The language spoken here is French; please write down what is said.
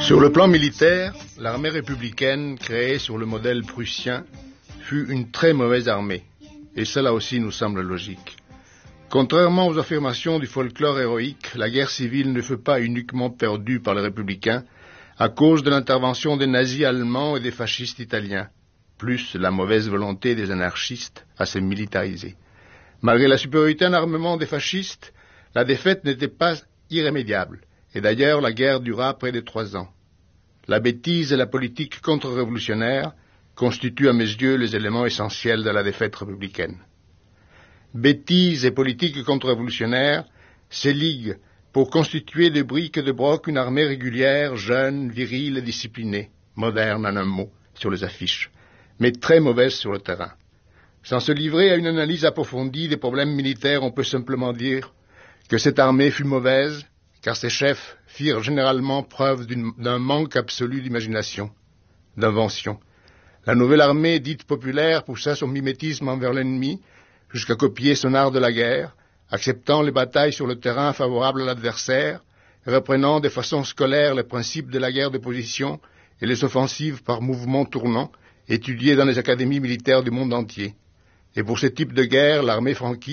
Sur le plan militaire, l'armée républicaine, créée sur le modèle prussien, fut une très mauvaise armée, et cela aussi nous semble logique. Contrairement aux affirmations du folklore héroïque, la guerre civile ne fut pas uniquement perdue par les républicains à cause de l'intervention des nazis allemands et des fascistes italiens, plus la mauvaise volonté des anarchistes à se militariser. Malgré la supériorité en armement des fascistes, la défaite n'était pas irrémédiable, et d'ailleurs la guerre dura près de 3 ans. La bêtise et la politique contre-révolutionnaire constituent à mes yeux les éléments essentiels de la défaite républicaine. Bêtise et politique contre-révolutionnaire s'éliguent pour constituer de briques et de broc une armée régulière, jeune, virile et disciplinée, moderne en un mot, sur les affiches, mais très mauvaise sur le terrain. Sans se livrer à une analyse approfondie des problèmes militaires, on peut simplement dire que cette armée fut mauvaise, car ses chefs firent généralement preuve d'un manque absolu d'imagination, d'invention. La nouvelle armée dite populaire poussa son mimétisme envers l'ennemi, jusqu'à copier son art de la guerre, acceptant les batailles sur le terrain favorables à l'adversaire, reprenant de façon scolaire les principes de la guerre de position et les offensives par mouvements tournants, étudiées dans les académies militaires du monde entier. Et pour ce type de guerre, l'armée franquiste